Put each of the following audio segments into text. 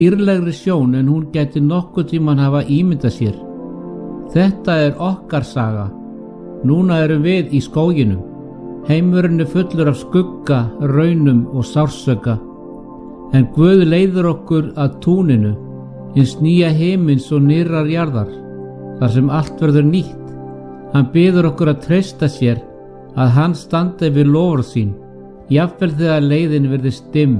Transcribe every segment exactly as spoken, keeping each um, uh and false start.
dýrlegri sjón en hún gæti nokkuð tíman hafa ímyndað sér. Þetta er okkar saga. Núna erum við í skóginum. Heimurinn er fullur af skugga, raunum og sársauka. En Guð leiðir okkur að túninu, hins nýja himins og nýrrar jarðar, þar sem allt verður nýtt. Hann biður okkur að treysta sér, að hann standi við loforð sín, jafnvel þegar leiðin virðist dimm.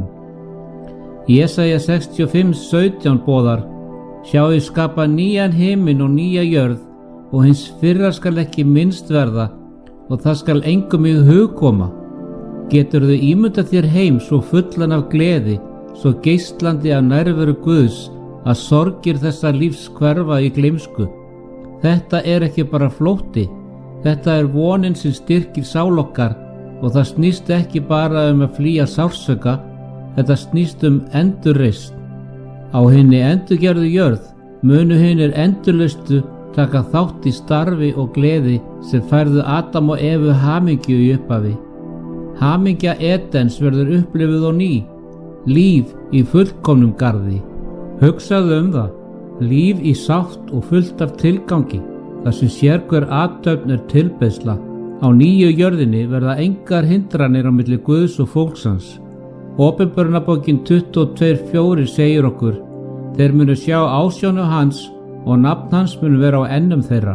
Jesaja sextíu og fimm sautján boðar: Sjáðu, ég skapa nýjan himin og nýja jörð, og hins fyrra skal ekki minnst verða, og það skal engum í hug koma. Geturðu ímyndað þér heim svo fullan af gleði, svo geislandi af nærveru Guðs, að sorgir þessa lífs hverfa í gleymsku? Þetta er ekki bara flótti, þetta er vonin sem styrkir sál okkar, og það snýst ekki bara um að flýja sársauka, þetta snýst um endurreisn. Á hinni endurgerðu jörð munu hinir endurlaustu taka þátt í starfi og gleði sem færðu Adam og Evu hamingju í upphafi. Hamingja Edens verður upplifuð á ný, líf í fullkomnum garði. Hugsaðu um það, líf í sátt og fullt af tilgangi, þar sem sérhver athöfn er tilbeiðsla. Á nýju jörðinni verða engar hindranir á milli Guðs og fólksins. Opinberunarbókin tuttugu og tvö fjögur segir okkur: Þeir munu sjá ásjónu hans og nafn hans munu vera á ennum þeirra.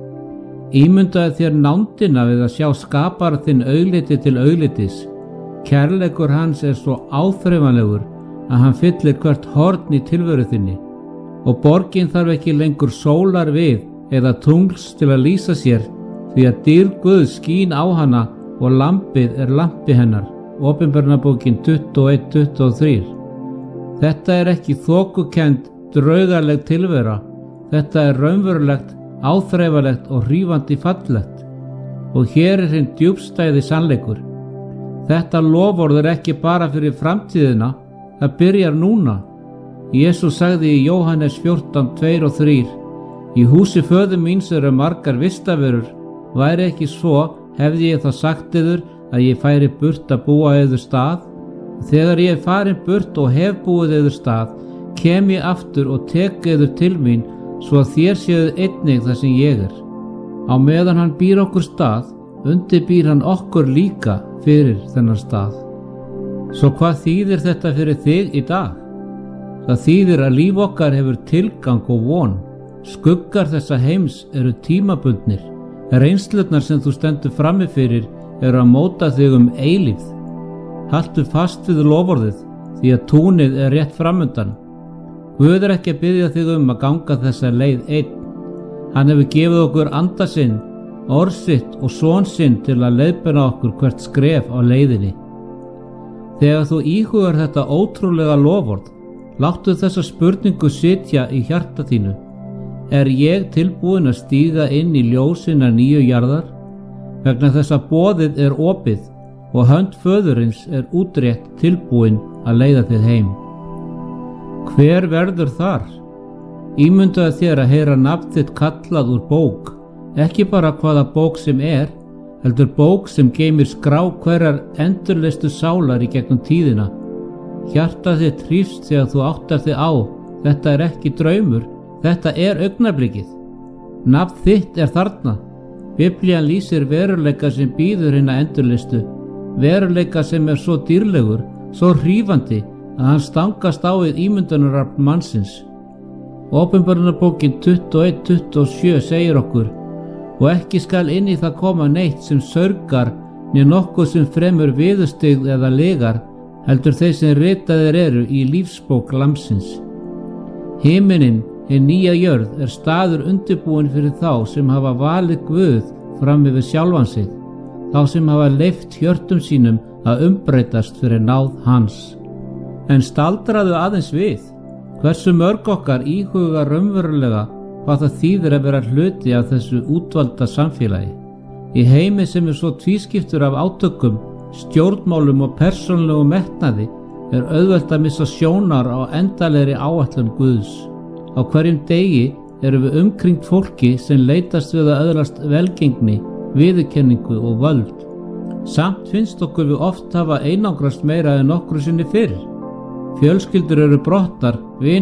Ímyndaðu þér nándina við að sjá skapara þinn augliti til auglitis. Kærleikur hans er svo áþreifanlegur að hann fyllir hvert horn í tilveru þinni. Og borgin þarf ekki lengur sólar við eða tungls til að lýsa sér, því að dýrð Guðs skín á hana og lampið er lampi hennar. Opinberunarbókin tuttugu og eitt tuttugu og þrjú. Þetta er ekki þokukend, draugaleg tilvera. Þetta er raunverulegt, áþreifalegt og hrífandi fallegt. Og hér er hinn djúpstæði sannleikur. Þetta loforð er ekki bara fyrir framtíðina, það byrjar núna. Jesús sagði í Jóhannes fjórtán tvö og þrjú: Í húsi föður míns eru margar vistaverur, væri ekki svo, hefði ég þá sagt yður að ég færi burt að búa yður stað. Þegar ég er farin burt og hef búið yður stað, kem ég aftur og tek yður til mín, svo að þér séuð einnig þar sem ég er. Á meðan hann býr okkur stað, undirbýr hann okkur líka fyrir þennan stað. Svo hvað þýðir þetta fyrir þig í dag? Það þýðir að líf okkar hefur tilgang og von. Skuggar þessa heims eru tímabundnir. Reynslurnar sem þú stendur frammi fyrir eru að móta þig um eilífð. Haltu fast við loforðið, því að túnið er rétt framundan. Guð er ekki að biðja þig um að ganga þessa leið einn. Hann hefur gefið okkur anda sinn, orð sitt og son sinn til að leiðbeina okkur hvert skref á leiðinni. Þegar þú íhugar þetta ótrúlega loforð, láttu þessa spurningu sitja í hjarta þínu. Er ég tilbúin að stíga inn í ljósina nýju jarðar? Vegna þess að boðið er opið og hönd föðurins er útrétt tilbúin að leiða þig heim. Hver verður þar? Ímyndaðu þér að heyra nafn þitt kallað úr bók, ekki bara hvaða bók sem er, heldur bók sem geymir skrá hverjar endurleistu sálar í gegnum tíðina. Hjarta þitt hrífst þegar þú áttar þig á, þetta er ekki draumur, þetta er augnablikið. Nafn þitt er þarna. Biblían lýsir veruleika sem býður hinna endurleistu, veruleika sem er svo dýrlegur, svo hrífandi að hann stangast á við ímyndunarafl mannsins. Opinberunarbókin tuttugu og eitt tuttugu og sjö segir okkur: Og ekki skal inn í það koma neitt sem saurgar, né nokkuð sem fremur viðurstyggð eða lygar, heldur þeir sem ritaðir eru í lífsbók Lambsins. Himinin, hin nýja jörð, er staður undirbúin fyrir þá sem hafa valið Guð fram yfir sjálfan sig, þá sem hafa leyft hjörtum sínum að umbreytast fyrir náð hans. En staldraðu aðeins við, hversu mörg okkar íhuga raunverulega hvað það þýðir að vera hluti af þessu útvalda samfélagi. Í heimi sem er svo tvískiptur af átökum, stjórnmálum og persónlegum metnaði er auðvelt að missa sjónar á endalegri áætlun Guðs. Á hverjum degi erum við umkringt fólki sem leitast við að öðlast velgengni, viðurkenningu og völd. Samt finnst okkur við oft hafa einangrast meira en nokkru sinni fyrr. Fjölskyldur eru brotnar, vinir